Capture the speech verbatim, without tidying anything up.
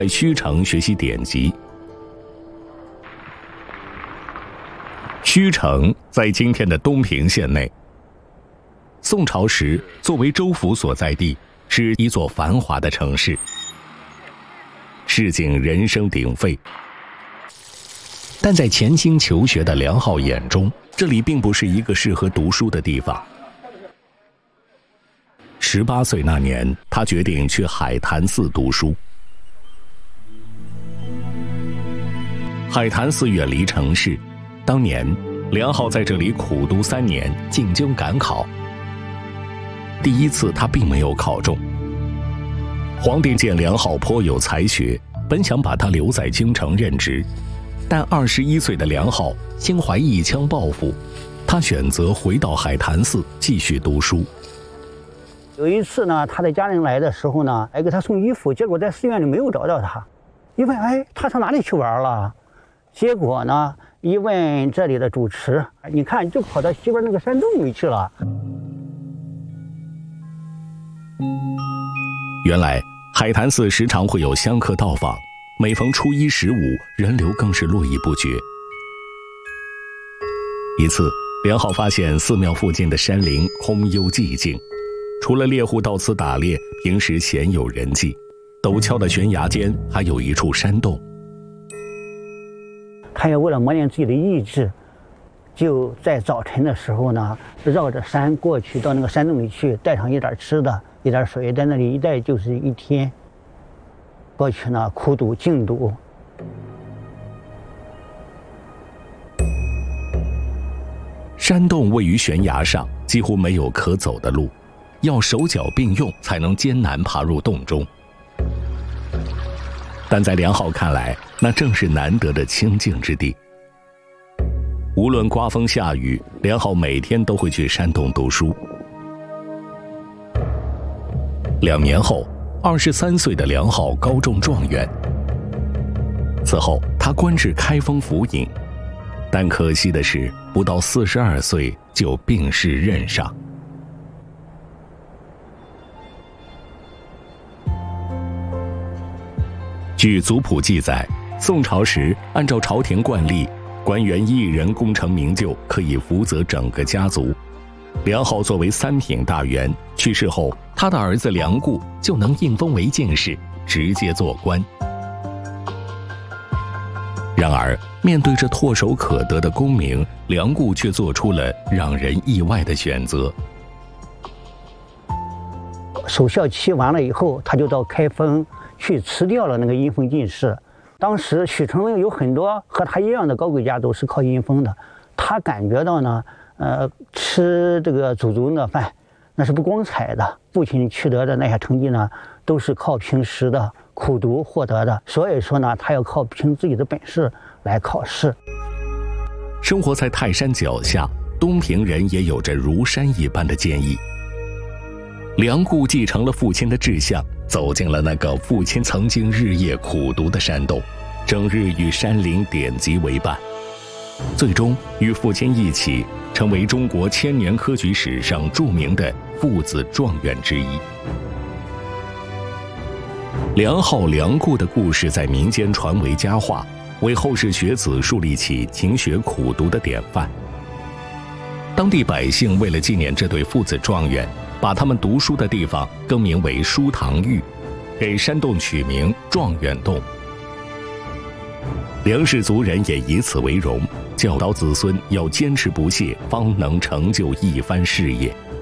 在虚城学习典籍。虚城在今天的东平县内。宋朝时，作为州府所在地，是一座繁华的城市，市井人声鼎沸。但在潜心求学的梁浩眼中，这里并不是一个适合读书的地方。十八岁那年，他决定去海潭寺读书。海潭寺远离城市，当年梁浩在这里苦读三年，进京赶考。第一次他并没有考中。皇帝见梁浩颇有才学，本想把他留在京城任职，但二十一岁的梁浩心怀一腔抱负，他选择回到海潭寺继续读书。 有一次呢，他的家人来的时候呢，来给他送衣服，结果在寺院里没有找到他。一问，哎，他上哪里去玩了？结果呢，一问这里的主持，你看就跑到西边那个山洞里去了。 原来海潭寺时常会有香客到访，每逢初一十五，人流更是络绎不绝。一次，梁浩发现寺庙附近的山林空幽寂静，除了猎户到此打猎，平时鲜有人迹。陡峭的悬崖间还有一处山洞。 他也为了磨练自己的意志，就在早晨的时候呢，绕着山过去，到那个山洞里去，带上一点吃的，一点水，在那里一待就是一天。过去呢，苦读静读。 山洞位于悬崖上，几乎没有可走的路，要手脚并用才能艰难爬入洞中。但在梁浩看来，那正是难得的清静之地。无论刮风下雨，梁浩每天都会去山洞读书。两年后，二十三岁的梁浩高中状元。此后，他官至开封府尹，但可惜的是，不到四十二岁就病逝任上。据族谱记载，宋朝时按照朝廷惯例，官员一人功成名就，可以福泽整个家族。梁浩作为三品大员，去世后，他的儿子梁固就能应封为进士，直接做官。然而，面对这唾手可得的功名，梁固却做出了让人意外的选择。 守孝期完了以后，他就到开封去辞掉了那个阴封进士。当时许承文有很多和他一样的高贵家族是靠阴封的，他感觉到呢，呃，吃这个祖宗的饭那是不光彩的，父亲取得的那些成绩呢，都是靠平时的苦读获得的，所以说呢，他要靠凭自己的本事来考试。 生活在泰山脚下，东平人也有着如山一般的坚毅。梁固继承了父亲的志向，走进了那个父亲曾经日夜苦读的山洞，整日与山林典籍为伴，最终与父亲一起成为中国千年科举史上著名的父子状元之一。梁浩、梁固的故事在民间传为佳话，为后世学子树立起勤学苦读的典范。当地百姓为了纪念这对父子状元，把他们读书的地方更名为书堂峪，给山洞取名状元洞。梁氏族人也以此为荣，教导子孙要坚持不懈，方能成就一番事业。